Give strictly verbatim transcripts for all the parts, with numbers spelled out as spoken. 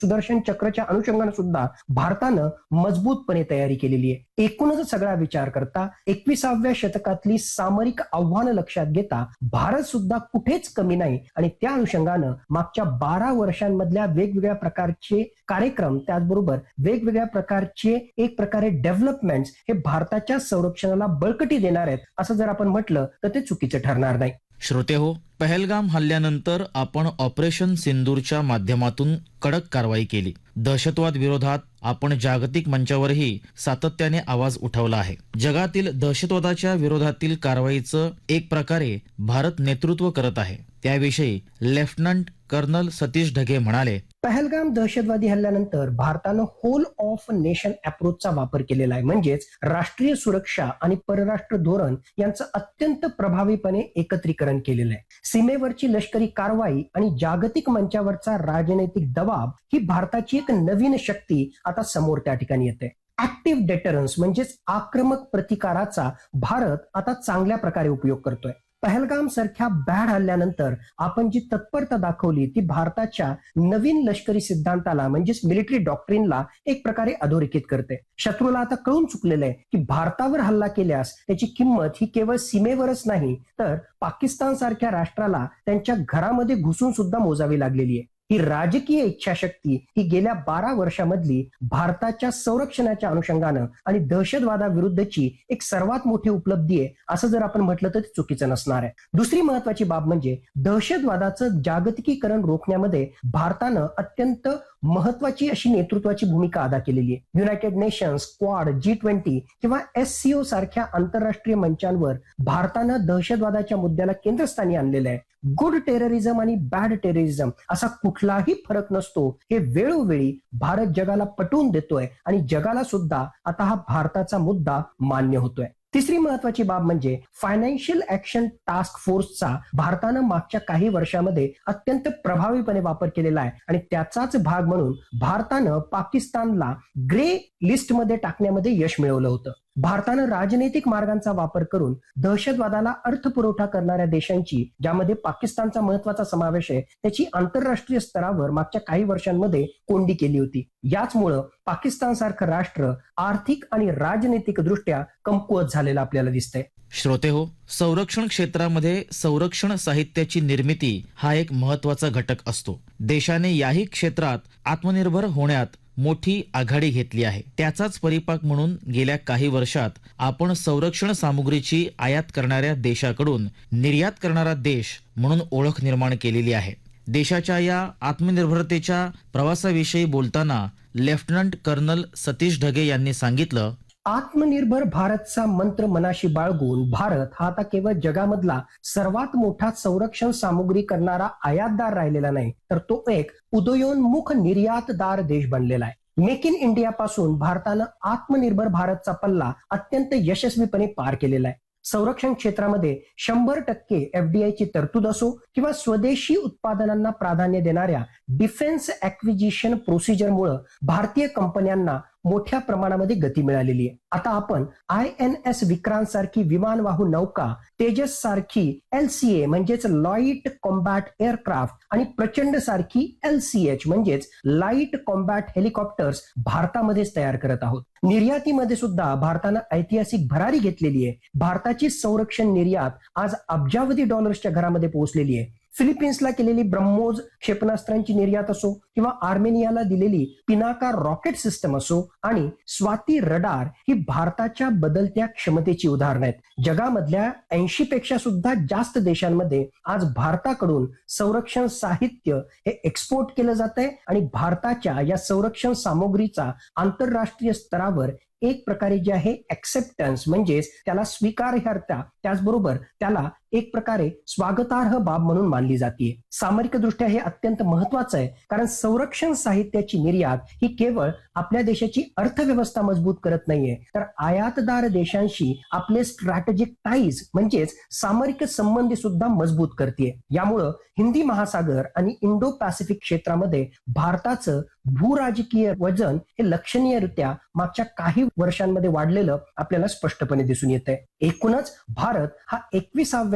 सुदर्शन चक्रच्या अनुषंगाने सुद्धा भारतानं मजबूतपणे तयारी केलेली आहे. एकूणच सगळा विचार करता एकविसाव्या शतकातली सामरिक आव्हानं लक्षात घेता भारत सुद्धा कुठेच कमी नाही आणि त्या अनुषंगानं मागच्या बारा वर्षांमधल्या वेगवेगळ्या प्रकारचे कार्यक्रम त्याचबरोबर वेगवेगळ्या प्रकारचे एक प्रकारे डेव्हलपमेंट हे भारताच्या संरक्षणाला बळकटी देणार आहेत असं जर आपण म्हटलं तर ते चुकीचं ठरणार नाही. श्रोते हो, पहलगाम हल्ल्यानंतर आपण ऑपरेशन सिंदूरच्या माध्यमातून कडक कारवाई केली. दहशतवाद विरोधात आपण जागतिक मंचावरही सातत्याने आवाज उठवला आहे. जगातील दहशतवादाच्या विरोधातील कारवाईचं एक प्रकारे भारत नेतृत्व करत आहे. त्याविषयी लेफ्टनंट कर्नल सतीश ढगे म्हणाले, पहलगाम दहशतवादी हल्ल्यानंतर भारतानं होल ऑफ नेशन अप्रोचचा वापर केलेला आहे. म्हणजेच राष्ट्रीय सुरक्षा आणि परराष्ट्र धोरण यांचं अत्यंत प्रभावीपणे एकत्रीकरण केलेलं आहे. सीमेवरची लष्करी कारवाई आणि जागतिक मंचावरचा राजनैतिक दबाव ही भारताची एक नवीन शक्ती आता समोर त्या ठिकाणी येते. ऍक्टिव्ह डेटरन्स म्हणजेच आक्रमक प्रतिकाराचा भारत आता चांगल्या प्रकारे उपयोग करतोय. पहलगाम सारख्या बॅड हल्ल्यानंतर आपण जी तत्परता दाखवली ती भारताच्या नवीन लष्करी सिद्धांताला म्हणजेच मिलिटरी डॉक्ट्रिनला एक प्रकारे अधोरेखित करते. शत्रूला आता कळून चुकलेलं आहे की भारतावर हल्ला केल्यास त्याची किंमत ही केवळ सीमेवरच नाही तर पाकिस्तान सारख्या राष्ट्राला त्यांच्या घरामध्ये घुसून सुद्धा मोजावी लागलेली आहे. ही राजकीय इच्छाशक्ती ही गेल्या बारा वर्षामधली भारताच्या संरक्षणाच्या अनुषंगानं आणि दहशतवादाविरुद्धची एक सर्वात मोठी उपलब्धी आहे असं जर आपण म्हटलं तर ते चुकीचं नसणार आहे. दुसरी महत्वाची बाब म्हणजे दहशतवादाचं जागतिकीकरण रोखण्यामध्ये भारतानं अत्यंत महत्वाची अशी नेतृत्वाची भूमिका अदा केलेली आहे. United nations, quad, G twenty किंवा एस सी ओ सारख्या आंतरराष्ट्रीय मंचांवर भारतानं दहशतवादाच्या मुद्द्याला केंद्रस्थानी आणलेलं आहे. गुड टेररिझम आणि बॅड टेररिझम असा कुठलाही फरक नसतो हे वेळोवेळी भारत जगाला पटवून देतोय आणि जगाला सुद्धा आता हा भारताचा मुद्दा मान्य होतोय. तिसरी महत्वाची बाब म्हणजे फायनान्शियल ऍक्शन टास्क फोर्सचा भारतानं मागच्या काही वर्षामध्ये अत्यंत प्रभावीपणे वापर केलेला आहे आणि त्याचाच भाग म्हणून भारतानं पाकिस्तानला ग्रे लिस्टमध्ये टाकण्यामध्ये यश मिळवलं होतं. भारतानं राजनैतिक मार्गांचा वापर करून दहशतवादाला अर्थपुरवठा करणाऱ्या देशांची ज्यामध्ये पाकिस्तानचा महत्वाचा समावेश आहे त्याची आंतरराष्ट्रीय स्तरावर मागच्या काही वर्षांमध्ये कोंडी केली होती. याचमुळं पाकिस्तान सारखं राष्ट्र आर्थिक आणि राजनैतिक दृष्ट्या कमकुवत झालेलं आपल्याला दिसतंय. श्रोते हो, संरक्षण क्षेत्रामध्ये संरक्षण साहित्याची निर्मिती हा एक महत्वाचा घटक असतो. देशाने याही क्षेत्रात आत्मनिर्भर होण्यात मोठी आघाडी घेतली आहे. त्याचाच परिपाक म्हणून गेल्या काही वर्षात आपण संरक्षण सामुग्रीची आयात करणाऱ्या देशाकडून निर्यात करणारा देश म्हणून ओळख निर्माण केलेली आहे. देशाच्या या आत्मनिर्भरतेच्या प्रवासाविषयी बोलताना लेफ्टनंट कर्नल सतीश ढगे यांनी सांगितलं, आत्मनिर्भर भारतचा मंत्र मनाशी बाळगून भारत हा आता केवळ जगामधला सर्वात मोठा संरक्षण सामुग्री करणारा आयातदार राहिलेला नाही तर तो एक उदयोन्मुख निर्यातदार देश बनलेला आहे. मेक इन इंडिया पासून भारतानं आत्मनिर्भर भारतचा पल्ला अत्यंत यशस्वीपणे पार केलेला आहे. संरक्षण क्षेत्रामध्ये शंभर टक्के एफडीआय ची तरतूद असो किंवा स्वदेशी उत्पादनांना प्राधान्य देणाऱ्या डिफेन्स ऍक्विजिशन प्रोसिजरमुळे भारतीय कंपन्यांना मोठ्या प्रमाणामध्ये गती मिळालेली आहे. आता आपण आय एन एस विक्रांत सारखी विमानवाहू नौका, तेजस सारखी एल सी ए म्हणजेच लाईट कॉम्बॅट एअरक्राफ्ट आणि प्रचंड सारखी एल सी एच म्हणजेच लाईट कॉम्बॅट हेलिकॉप्टर्स भारतामध्येच तयार करत आहोत. निर्यातीमध्ये सुद्धा भारतानं ऐतिहासिक भरारी घेतलेली आहे. भारताची संरक्षण निर्यात आज अब्जावधी डॉलर्सच्या घरामध्ये पोहोचलेली आहे. फिलिपिन्सला केलेली ब्रह्मोस क्षेपणास्त्रांची निर्यात असो किंवा आर्मेनियाला दिलेली पिनाका रॉकेट सिस्टम असो आणि स्वाती रडार ही भारताच्या बदलत्या क्षमतेची उदाहरणं आहेत. जगामधल्या ऐंशी पेक्षा सुद्धा जास्त देशांमध्ये आज भारताकडून संरक्षण साहित्य हे एक्सपोर्ट केलं जात आहे आणि भारताच्या या संरक्षण सामुग्रीचा आंतरराष्ट्रीय स्तरावर एक प्रकारे जे आहे ऍक्सेप्टन्स म्हणजेच त्याला स्वीकार्यता त्याचबरोबर त्याला एक प्रकारे स्वागतार्ह बाब म्हणून मानली जाते. सामरिक दृष्ट्या हे अत्यंत महत्वाचं आहे कारण संरक्षण साहित्याची निर्यात ही केवळ आपल्या देशाची अर्थव्यवस्था मजबूत करत नाहीये तर आयातदार देशांशी आपले स्ट्रॅटेजिक टाईज म्हणजेच सामरिक संबंध सुद्धा मजबूत करते. यामुळं हिंदी महासागर आणि इंडो पॅसिफिक क्षेत्रामध्ये भारताचं भूराजकीय वजन हे लक्षणीयरित्या मागच्या काही वर्षांमध्ये वाढलेलं आपल्याला स्पष्टपणे दिसून येतंय. एकूणच भारत हा एकविसाव्या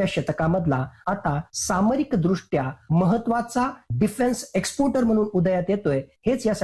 एकविसाव्या शतकामधला आता सामरिक दृष्ट्या महत्वाचा डिफेन्स एक्सपोर्टर म्हणून उदयात येतोय हेच या